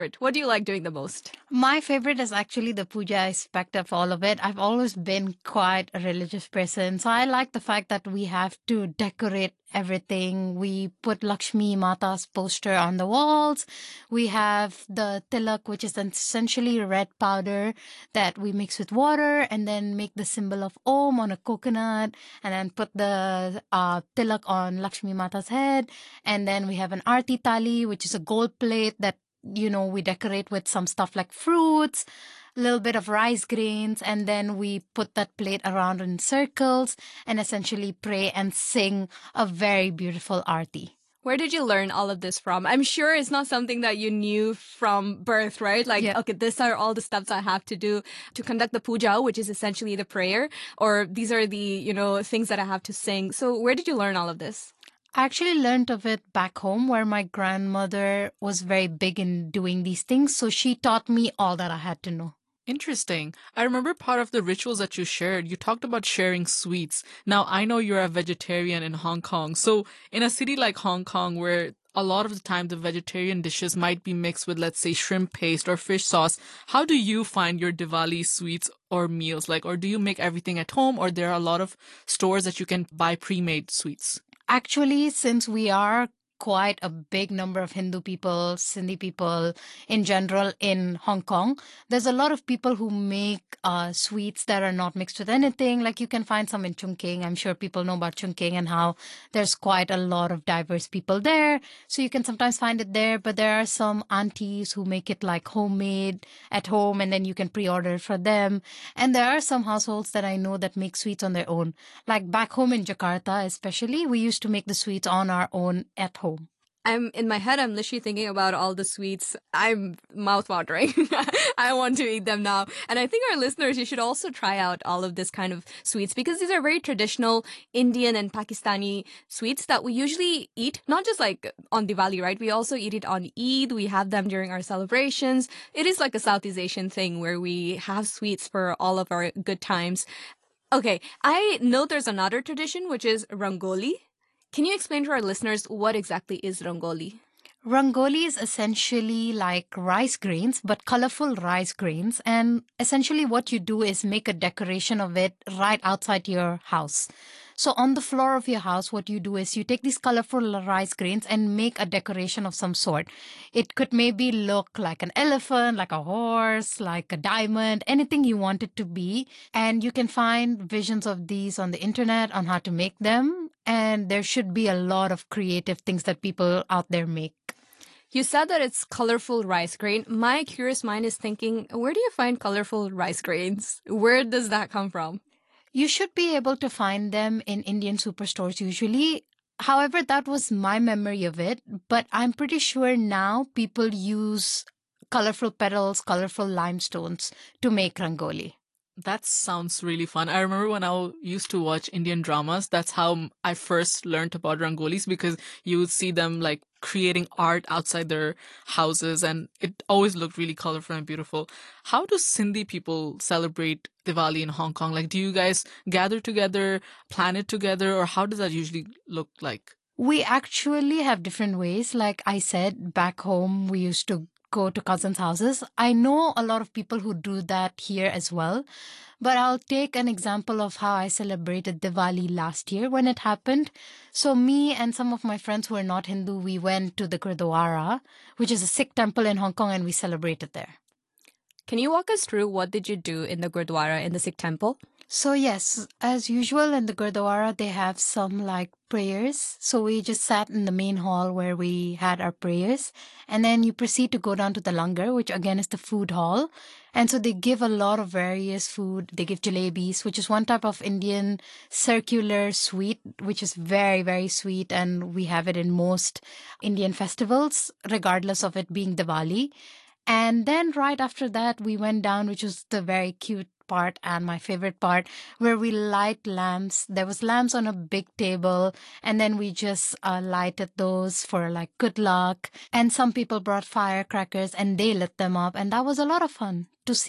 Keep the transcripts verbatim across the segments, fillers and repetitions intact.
What do you like doing the most? My favorite is actually the puja aspect of all of it. I've always been quite a religious person. So I like the fact that we have to decorate everything. We put Lakshmi Mata's poster on the walls. We have the tilak, which is essentially red powder that we mix with water and then make the symbol of Om on a coconut and then put the uh, tilak on Lakshmi Mata's head. And then we have an Aarti Tali, which is a gold plate that you know, we decorate with some stuff like fruits, a little bit of rice grains, and then we put that plate around in circles and essentially pray and sing a very beautiful arti. Where did you learn all of this from? I'm sure it's not something that you knew from birth, right? Like, Yeah. okay, these are all the steps I have to do to conduct the puja, which is essentially the prayer, or these are the, you know, things that I have to sing. So where did you learn all of this? I actually learned of it back home where my grandmother was very big in doing these things. So she taught me all that I had to know. Interesting. I remember part of the rituals that you shared. You talked about sharing sweets. Now, I know you're a vegetarian in Hong Kong. So, in a city like Hong Kong, where a lot of the time the vegetarian dishes might be mixed with, let's say, shrimp paste or fish sauce, how do you find your Diwali sweets or meals? Like, or do you make everything at home, or there are a lot of stores that you can buy pre-made sweets? Actually, since we are quite a big number of Hindu people, Sindhi people in general in Hong Kong, there's a lot of people who make uh, sweets that are not mixed with anything. Like you can find some in Chungking. I'm sure people know about Chungking and how there's quite a lot of diverse people there. So you can sometimes find it there. But there are some aunties who make it like homemade at home and then you can pre-order it for them. And there are some households that I know that make sweets on their own. Like back home in Jakarta especially, we used to make the sweets on our own at home. I'm in my head, I'm literally thinking about all the sweets. I'm mouth watering. I want to eat them now. And I think our listeners, you should also try out all of this kind of sweets because these are very traditional Indian and Pakistani sweets that we usually eat, not just like on Diwali, right? We also eat it on Eid. We have them during our celebrations. It is like a Southeast Asian thing where we have sweets for all of our good times. Okay, I know there's another tradition, which is Rangoli. Can you explain to our listeners what exactly is Rangoli? Rangoli is essentially like rice grains, but colorful rice grains. And essentially what you do is make a decoration of it right outside your house. So on the floor of your house, what you do is you take these colorful rice grains and make a decoration of some sort. It could maybe look like an elephant, like a horse, like a diamond, anything you want it to be. And you can find visions of these on the internet on how to make them. And there should be a lot of creative things that people out there make. You said that it's colorful rice grain. My curious mind is thinking, where do you find colorful rice grains? Where does that come from? You should be able to find them in Indian superstores usually. However, that was my memory of it. But I'm pretty sure now people use colorful petals, colorful limestones to make rangoli. That sounds really fun. I remember when I used to watch Indian dramas, that's how I first learned about rangolis because you would see them like creating art outside their houses and it always looked really colorful and beautiful. How do Sindhi people celebrate Diwali in Hong Kong? Like, do you guys gather together, plan it together, or how does that usually look like? We actually have different ways. Like I said, back home, we used to go to cousins' houses. I know a lot of people who do that here as well. But I'll take an example of how I celebrated Diwali last year when it happened. So me and some of my friends who are not Hindu, we went to the Gurdwara, which is a Sikh temple in Hong Kong, and we celebrated there. Can you walk us through what did you do in the Gurdwara, in the Sikh temple? So yes, as usual in the Gurdwara, they have some like prayers. So we just sat in the main hall where we had our prayers. And then you proceed to go down to the langar, which again is the food hall. And so they give a lot of various food. They give jalebis, which is one type of Indian circular sweet, which is very, very sweet. And we have it in most Indian festivals, regardless of it being Diwali. And then right after that, we went down, which was the very cute part and my favorite part, where we light lamps. There was lamps on a big table, and then we just uh, lighted those for like good luck. And some people brought firecrackers and they lit them up, and that was a lot of fun to see.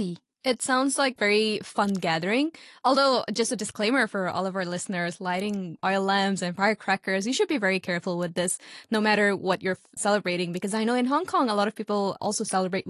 It sounds like very fun gathering. Although, just a disclaimer for all of our listeners, lighting oil lamps and firecrackers, you should be very careful with this, no matter what you're celebrating. Because I know in Hong Kong, a lot of people also celebrate